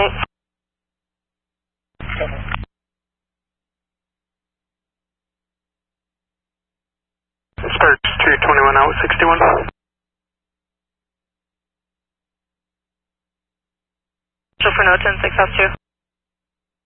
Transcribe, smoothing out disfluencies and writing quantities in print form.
Start 221 out 61. So for no 10-6 South 2.